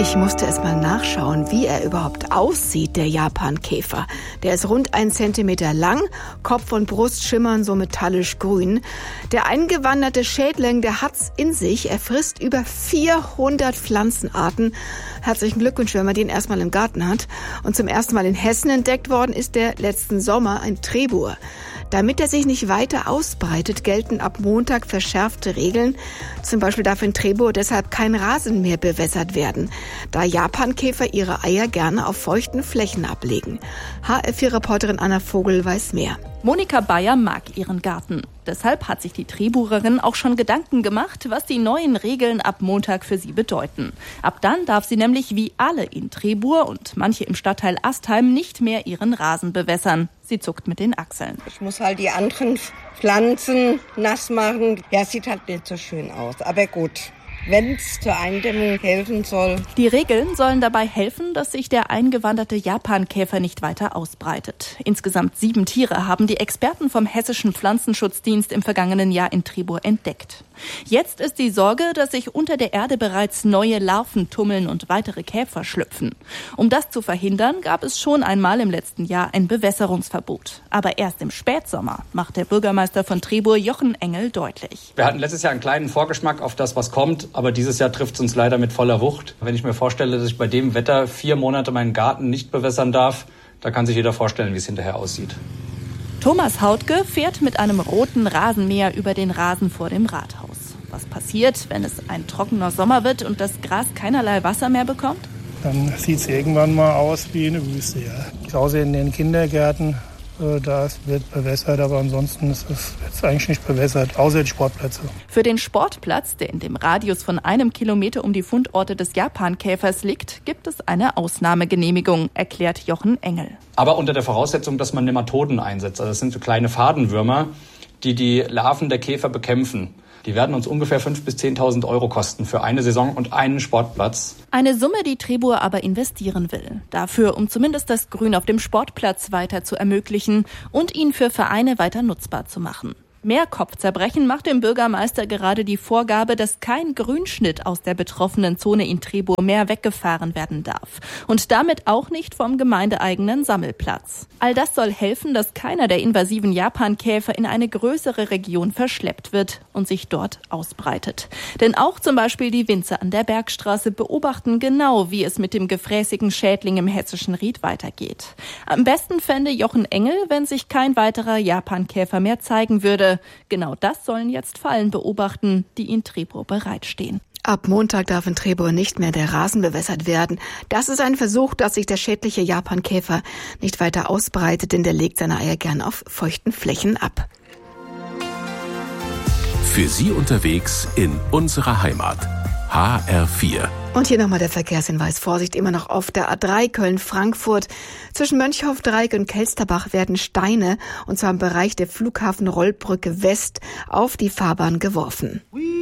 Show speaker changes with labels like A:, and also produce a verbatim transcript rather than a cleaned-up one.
A: Ich musste erst mal nachschauen, wie er überhaupt aussieht, der Japankäfer. Der ist rund ein Zentimeter lang, Kopf und Brust schimmern so metallisch grün. Der eingewanderte Schädling, der hat's in sich. Er frisst über vierhundert Pflanzenarten. Herzlichen Glückwunsch, wenn man den erstmal im Garten hat. Und zum ersten Mal in Hessen entdeckt worden ist der letzten Sommer ein Trebur. Damit er sich nicht weiter ausbreitet, gelten ab Montag verschärfte Regeln. Zum Beispiel darf in Trebur deshalb kein Rasen mehr bewässert werden, da Japankäfer ihre Eier gerne auf feuchten Flächen ablegen. H R vier Reporterin Anna Vogel weiß mehr.
B: Monika Bayer mag ihren Garten. Deshalb hat sich die Treburerin auch schon Gedanken gemacht, was die neuen Regeln ab Montag für sie bedeuten. Ab dann darf sie nämlich wie alle in Trebur und manche im Stadtteil Astheim nicht mehr ihren Rasen bewässern. Sie zuckt mit den Achseln.
C: Ich muss halt die anderen Pflanzen nass machen. Ja, sieht halt nicht so schön aus, aber gut. Wenn es zur Eindämmung helfen soll.
B: Die Regeln sollen dabei helfen, dass sich der eingewanderte Japankäfer nicht weiter ausbreitet. Insgesamt sieben Tiere haben die Experten vom Hessischen Pflanzenschutzdienst im vergangenen Jahr in Trebur entdeckt. Jetzt ist die Sorge, dass sich unter der Erde bereits neue Larven tummeln und weitere Käfer schlüpfen. Um das zu verhindern, gab es schon einmal im letzten Jahr ein Bewässerungsverbot. Aber erst im Spätsommer, macht der Bürgermeister von Trebur Jochen Engel deutlich.
D: Wir hatten letztes Jahr einen kleinen Vorgeschmack auf das, was kommt. Aber dieses Jahr trifft es uns leider mit voller Wucht. Wenn ich mir vorstelle, dass ich bei dem Wetter vier Monate meinen Garten nicht bewässern darf, da kann sich jeder vorstellen, wie es hinterher aussieht.
B: Thomas Hautke fährt mit einem roten Rasenmäher über den Rasen vor dem Rathaus. Was passiert, wenn es ein trockener Sommer wird und das Gras keinerlei Wasser mehr bekommt?
E: Dann sieht es irgendwann mal aus wie eine Wüste. Ja. Zu Hause in den Kindergärten, da wird bewässert, aber ansonsten ist es jetzt eigentlich nicht bewässert, außer die Sportplätze.
B: Für den Sportplatz, der in dem Radius von einem Kilometer um die Fundorte des Japankäfers liegt, gibt es eine Ausnahmegenehmigung, erklärt Jochen Engel.
D: Aber unter der Voraussetzung, dass man Nematoden einsetzt. Also das sind so kleine Fadenwürmer, die die Larven der Käfer bekämpfen. Die werden uns ungefähr fünftausend bis zehntausend Euro kosten für eine Saison und einen Sportplatz.
B: Eine Summe, die Trebur aber investieren will. Dafür, um zumindest das Grün auf dem Sportplatz weiter zu ermöglichen und ihn für Vereine weiter nutzbar zu machen. Mehr Kopfzerbrechen macht dem Bürgermeister gerade die Vorgabe, dass kein Grünschnitt aus der betroffenen Zone in Trebur mehr weggefahren werden darf. Und damit auch nicht vom gemeindeeigenen Sammelplatz. All das soll helfen, dass keiner der invasiven Japankäfer in eine größere Region verschleppt wird und sich dort ausbreitet. Denn auch zum Beispiel die Winzer an der Bergstraße beobachten genau, wie es mit dem gefräßigen Schädling im hessischen Ried weitergeht. Am besten fände Jochen Engel, wenn sich kein weiterer Japankäfer mehr zeigen würde. Genau das sollen jetzt Fallen beobachten, die in Trebur bereitstehen.
A: Ab Montag darf in Trebur nicht mehr der Rasen bewässert werden. Das ist ein Versuch, dass sich der schädliche Japankäfer nicht weiter ausbreitet, denn der legt seine Eier gern auf feuchten Flächen ab.
F: Für Sie unterwegs in unserer Heimat. H R vier.
A: Und hier nochmal der Verkehrshinweis. Vorsicht, immer noch auf der A drei Köln-Frankfurt. Zwischen Mönchhof-Dreieck und Kelsterbach werden Steine, und zwar im Bereich der Flughafen-Rollbrücke West, auf die Fahrbahn geworfen.